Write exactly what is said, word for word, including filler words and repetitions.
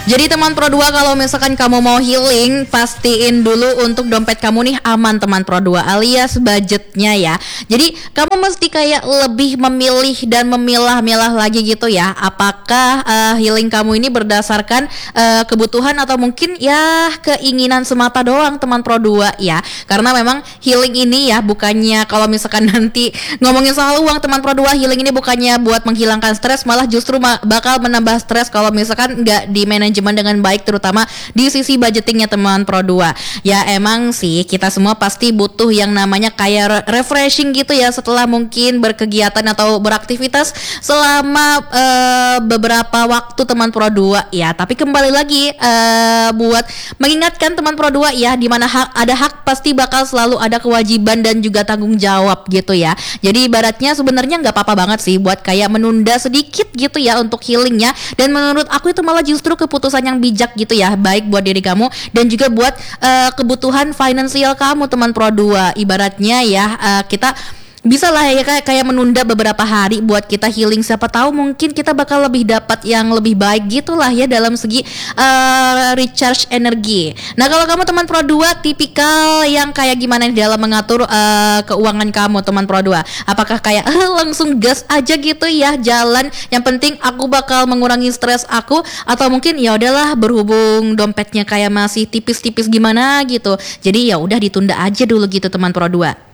Jadi teman Pro dua, kalau misalkan kamu mau healing, pastiin dulu untuk dompet kamu nih aman teman Pro dua, alias budgetnya ya. Jadi kamu mesti kayak lebih memilih dan memilah-milah lagi gitu ya. Apakah uh, healing kamu ini berdasarkan uh, kebutuhan atau mungkin ya keinginan semata doang teman Pro dua ya. Karena memang healing ini ya bukannya, kalau misalkan nanti ngomongin soal uang teman Pro dua, healing ini bukannya buat menghilangkan stres, malah justru ma- bakal menambah stres kalau misalkan nggak di manajemen dengan baik, terutama di sisi budgetingnya teman Pro dua. Ya emang sih kita semua pasti butuh yang namanya kayak refreshing gitu ya setelah mungkin berkegiatan atau beraktivitas selama uh, beberapa waktu teman Pro dua ya. Tapi kembali lagi uh, buat mengingatkan teman Pro dua ya, dimana hak, ada hak pasti bakal selalu ada kewajiban dan juga tanggung jawab gitu ya. Jadi ibaratnya sebenarnya nggak apa-apa banget sih buat kayak menunda sedikit gitu ya untuk healingnya, dan menurut aku itu malah justru keputusan yang bijak gitu ya, baik buat diri kamu dan juga buat uh, kebutuhan finansial kamu teman Pro dua. Ibaratnya ya uh, kita bisa lah ya kayak kayak menunda beberapa hari buat kita healing, siapa tahu mungkin kita bakal lebih dapat yang lebih baik gitulah ya dalam segi uh, recharge energi. Nah kalau kamu teman Pro dua tipikal yang kayak gimana di dalam mengatur uh, keuangan kamu teman Pro dua? Apakah kayak uh, langsung gas aja gitu ya, jalan yang penting aku bakal mengurangi stres aku, atau mungkin ya udahlah berhubung dompetnya kayak masih tipis-tipis gimana gitu, jadi ya udah ditunda aja dulu gitu teman Pro dua?